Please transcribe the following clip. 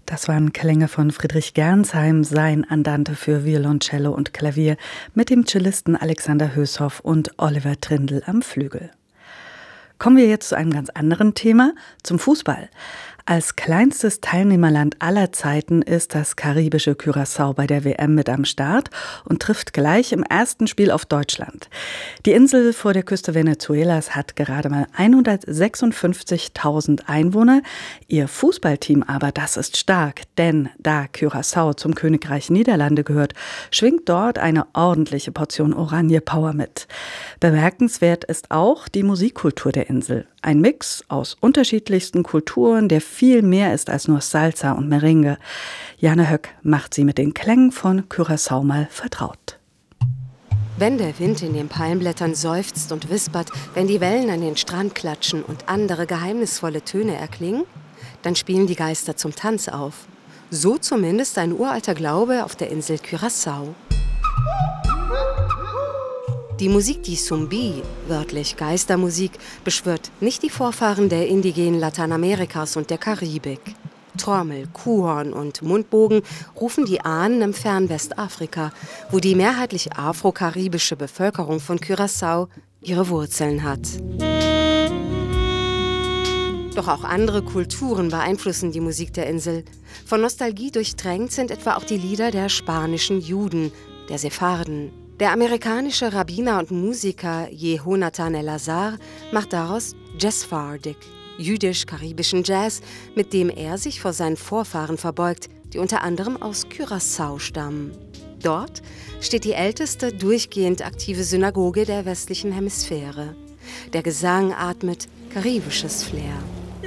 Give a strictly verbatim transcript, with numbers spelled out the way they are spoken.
Das waren Klänge von Friedrich Gernsheim, sein Andante für Violoncello und Klavier mit dem Cellisten Alexander Höshoff und Oliver Trindl am Flügel. Kommen wir jetzt zu einem ganz anderen Thema, zum Fußball. Als kleinstes Teilnehmerland aller Zeiten ist das karibische Curaçao bei der W M mit am Start und trifft gleich im ersten Spiel auf Deutschland. Die Insel vor der Küste Venezuelas hat gerade mal hundertsechsundfünfzigtausend Einwohner. Ihr Fußballteam aber, das ist stark, denn da Curaçao zum Königreich Niederlande gehört, schwingt dort eine ordentliche Portion Oranje-Power mit. Bemerkenswert ist auch die Musikkultur der Insel. Ein Mix aus unterschiedlichsten Kulturen, der viel mehr ist als nur Salsa und Merengue. Jana Höck macht sie mit den Klängen von Curaçao mal vertraut. Wenn der Wind in den Palmblättern seufzt und wispert, wenn die Wellen an den Strand klatschen und andere geheimnisvolle Töne erklingen, dann spielen die Geister zum Tanz auf. So zumindest ein uralter Glaube auf der Insel Curaçao. Die Musik, die Zumbi, wörtlich Geistermusik, beschwört nicht die Vorfahren der Indigenen Lateinamerikas und der Karibik. Trommel, Kuhhorn und Mundbogen rufen die Ahnen im fernen Westafrika, wo die mehrheitlich afro-karibische Bevölkerung von Curaçao ihre Wurzeln hat. Doch auch andere Kulturen beeinflussen die Musik der Insel. Von Nostalgie durchtränkt sind etwa auch die Lieder der spanischen Juden, der Sepharden. Der amerikanische Rabbiner und Musiker Jehonatan El-Azar macht daraus Jazzfardik, jüdisch-karibischen Jazz, mit dem er sich vor seinen Vorfahren verbeugt, die unter anderem aus Curaçao stammen. Dort steht die älteste durchgehend aktive Synagoge der westlichen Hemisphäre. Der Gesang atmet karibisches Flair.